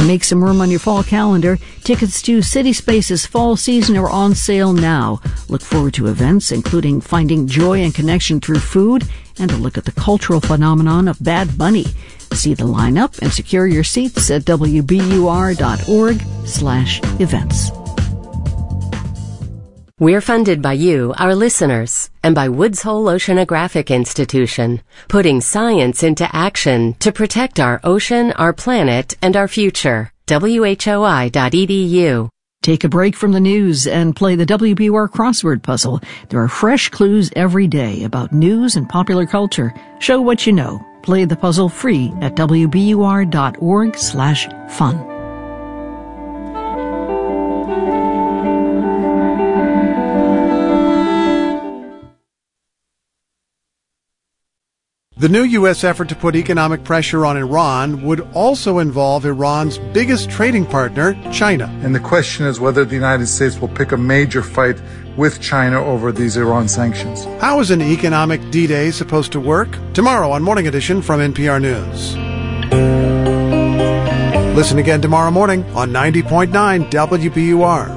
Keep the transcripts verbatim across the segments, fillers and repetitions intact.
make some room on your fall calendar. Tickets to City Space's fall season are on sale now. Look forward to events including finding joy and connection through food and a look at the cultural phenomenon of Bad Bunny. See the lineup and secure your seats at W B U R dot org slash events. We're funded by you, our listeners, and by Woods Hole Oceanographic Institution, putting science into action to protect our ocean, our planet, and our future. W H O I dot E D U. Take a break from the news and play the W B U R crossword puzzle. There are fresh clues every day about news and popular culture. Show what you know. Play the puzzle free at W B U R dot org slash fun. The new U S effort to put economic pressure on Iran would also involve Iran's biggest trading partner, China. And the question is whether the United States will pick a major fight with China over these Iran sanctions. How is an economic D-Day supposed to work? Tomorrow on Morning Edition from N P R News. Listen again tomorrow morning on ninety point nine W B U R.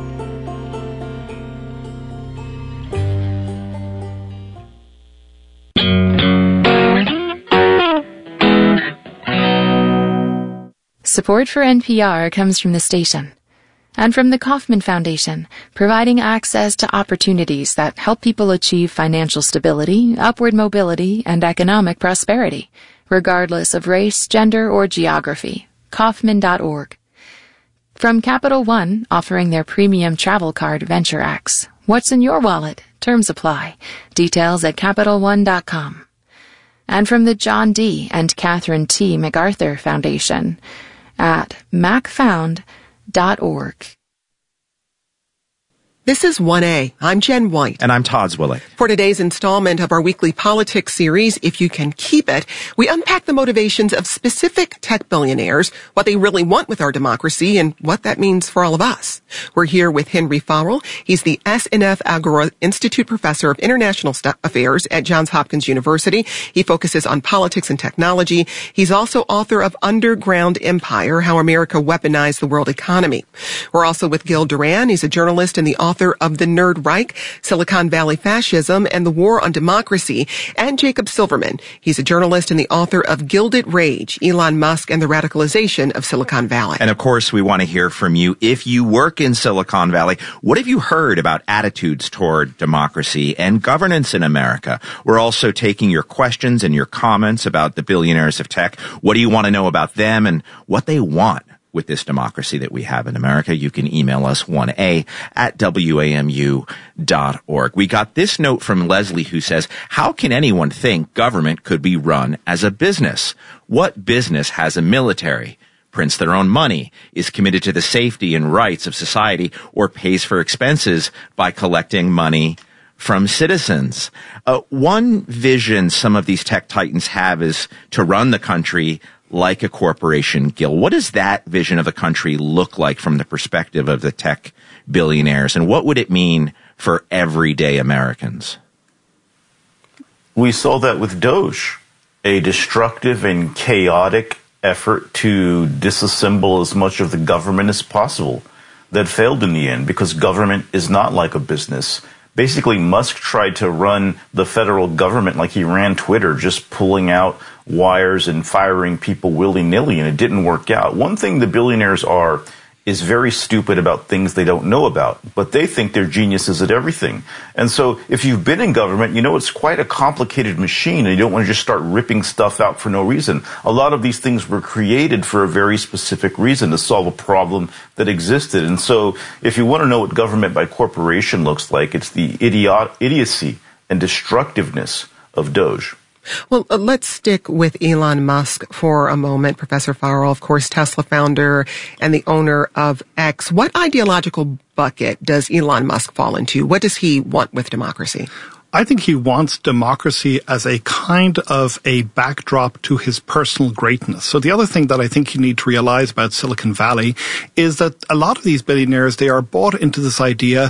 Support for N P R comes from the station and from the Kauffman Foundation, providing access to opportunities that help people achieve financial stability, upward mobility, and economic prosperity, regardless of race, gender, or geography. Kauffman dot org. From Capital One, offering their premium travel card Venture X. What's in your wallet? Terms apply. Details at Capital One dot com. And from the John D. and Catherine T. MacArthur Foundation at mac found dot org. This is one A. I'm Jen White. And I'm Todd Zwillig. For today's installment of our weekly politics series, If You Can Keep It, we unpack the motivations of specific tech billionaires, what they really want with our democracy, and what that means for all of us. We're here with Henry Farrell. He's the S N F Agora Institute Professor of International Affairs at Johns Hopkins University. He focuses on politics and technology. He's also author of Underground Empire, How America Weaponized the World Economy. We're also with Gil Duran. He's a journalist and the author of The Nerd Reich, Silicon Valley Fascism, and the War on Democracy, and Jacob Silverman. He's a journalist and the author of Gilded Rage, Elon Musk and the Radicalization of Silicon Valley. And of course, we want to hear from you. If you work in Silicon Valley, what have you heard about attitudes toward democracy and governance in America? We're also taking your questions and your comments about the billionaires of tech. What do you want to know about them and what they want with this democracy that we have in America? You can email us one A at W A M U dot org. We got this note from Leslie who says, how can anyone think government could be run as a business? What business has a military, prints their own money, is committed to the safety and rights of society, or pays for expenses by collecting money from citizens? Uh, one vision some of these tech titans have is to run the country like a corporation. Gil, what does that vision of the country look like from the perspective of the tech billionaires, and what would it mean for everyday Americans? We saw that with Doge, a destructive and chaotic effort to disassemble as much of the government as possible that failed in the end, because government is not like a business. Basically, Musk tried to run the federal government like he ran Twitter, just pulling out wires and firing people willy-nilly, and it didn't work out. One thing the billionaires are is very stupid about things they don't know about, but they think they're geniuses at everything. And so if you've been in government, you know it's quite a complicated machine, and you don't want to just start ripping stuff out for no reason. A lot of these things were created for a very specific reason, to solve a problem that existed. And so if you want to know what government by corporation looks like, it's the idiot, idiocy and destructiveness of Doge. Well, uh, let's stick with Elon Musk for a moment. Professor Farrell, of course, Tesla founder and the owner of X. What ideological bucket does Elon Musk fall into? What does he want with democracy? I think he wants democracy as a kind of a backdrop to his personal greatness. So the other thing that I think you need to realize about Silicon Valley is that a lot of these billionaires, they are bought into this idea